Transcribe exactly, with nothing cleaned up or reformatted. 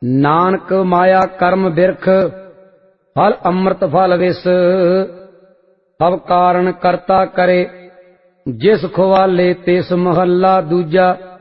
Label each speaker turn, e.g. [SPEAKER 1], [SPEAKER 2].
[SPEAKER 1] नानक माया कर्म बिरख फल अमृत फल विस। सब कारण करता करे जिस खुवाले तिस महला दूजा।